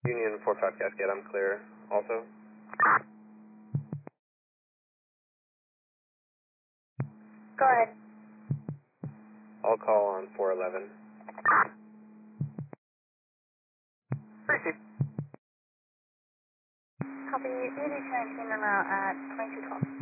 Union 45 Cascade, I'm clear also. Go ahead. I'll call on 411. Receive. Copy, ED 219 en route at 2212.